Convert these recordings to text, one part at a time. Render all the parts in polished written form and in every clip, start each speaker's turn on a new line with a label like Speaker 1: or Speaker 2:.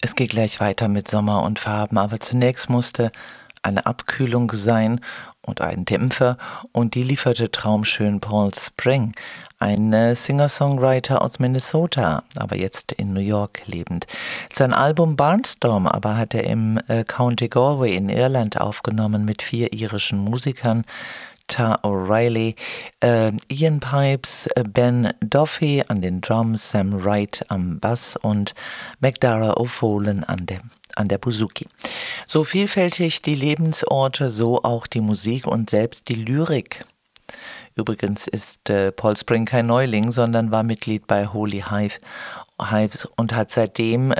Speaker 1: Es geht gleich weiter mit Sommer und Farben, aber zunächst musste eine Abkühlung sein und ein Dämpfer, und die lieferte traumschön Paul Spring, ein Singer-Songwriter aus Minnesota, aber jetzt in New York lebend. Sein Album Barnstorm aber hat er im County Galway in Irland aufgenommen mit 4 irischen Musikern: Ta O'Reilly, Ian Pipes, Ben Duffy an den Drums, Sam Wright am Bass und McDara O'Folan an der Bouzouki. So vielfältig die Lebensorte, so auch die Musik und selbst die Lyrik. Übrigens ist Paul Spring kein Neuling, sondern war Mitglied bei Holy Hives und hat seitdem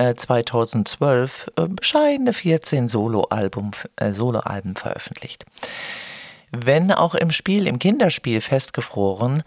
Speaker 1: 2012 bescheidene 14 Soloalben veröffentlicht. Wenn auch im Kinderspiel festgefroren,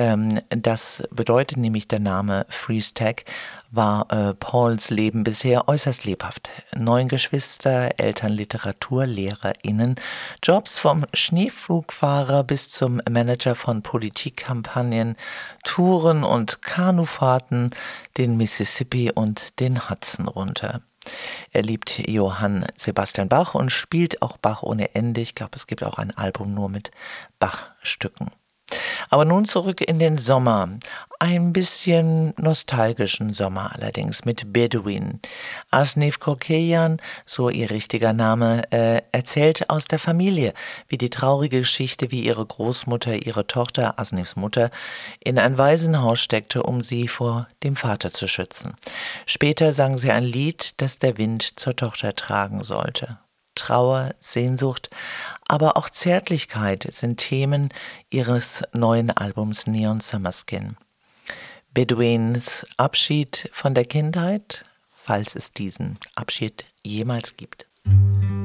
Speaker 1: das bedeutet nämlich der Name Freeze Tag, war Pauls Leben bisher äußerst lebhaft. 9 Geschwister, Eltern, LiteraturlehrerInnen, Jobs vom Schneepflugfahrer bis zum Manager von Politikkampagnen, Touren und Kanufahrten den Mississippi und den Hudson runter. Er liebt Johann Sebastian Bach und spielt auch Bach ohne Ende. Ich glaube, es gibt auch ein Album nur mit Bach-Stücken. Aber nun zurück in den Sommer. Ein bisschen nostalgischen Sommer allerdings mit Bedouin. Asnif Korkeyan, so ihr richtiger Name, erzählt aus der Familie, wie die traurige Geschichte, wie ihre Großmutter ihre Tochter, Asnifs Mutter, in ein Waisenhaus steckte, um sie vor dem Vater zu schützen. Später sang sie ein Lied, das der Wind zur Tochter tragen sollte. Trauer, Sehnsucht, aber auch Zärtlichkeit sind Themen ihres neuen Albums Neon Summer Skin. Bedouins Abschied von der Kindheit, falls es diesen Abschied jemals gibt.